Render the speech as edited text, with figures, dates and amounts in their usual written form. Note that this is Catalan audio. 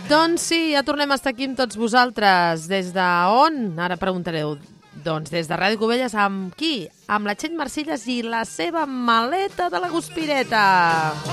Doncs sí, ja tornem a estar aquí amb tots vosaltres. Des de on? Ara preguntareu. Doncs des de Ràdio Cubelles amb qui? Amb la Txell Marcilles i la seva maleta de la Guspireta.